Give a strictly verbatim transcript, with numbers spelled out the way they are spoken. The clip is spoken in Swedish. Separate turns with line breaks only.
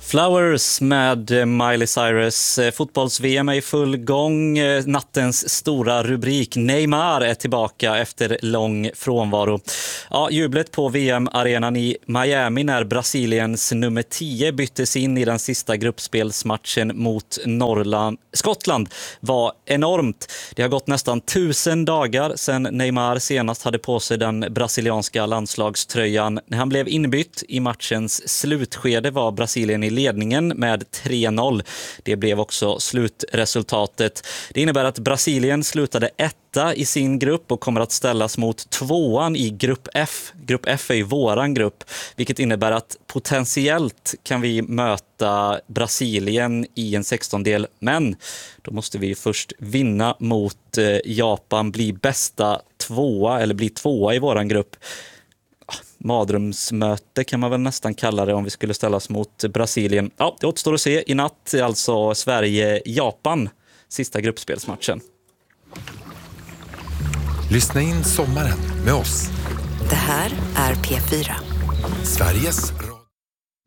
Flowers med Miley Cyrus. Fotbolls-V M är i full gång. Nattens stora rubrik: Neymar är tillbaka efter lång frånvaro. Ja, jublet på V M-arenan i Miami när Brasiliens nummer tio byttes in i den sista gruppspelsmatchen mot Norrland, Skottland var enormt. Det har gått nästan tusen dagar sedan Neymar senast hade på sig den brasilianska landslagströjan. När han blev inbytt i matchens slutskede var Brasilien i ledningen med tre noll. Det blev också slutresultatet. Det innebär att Brasilien slutade etta i sin grupp och kommer att ställas mot tvåan i grupp F. Grupp F är ju våran grupp, vilket innebär att potentiellt kan vi möta Brasilien i en sextondel, men då måste vi först vinna mot Japan, bli bästa tvåa eller bli tvåa i våran grupp. Madrumsmöte kan man väl nästan kalla det om vi skulle ställas mot Brasilien. Ja, det återstår att se. I natt alltså Sverige-Japan, sista gruppspelsmatchen.
Lyssna in sommaren med oss.
Det här är P fyra.
Sveriges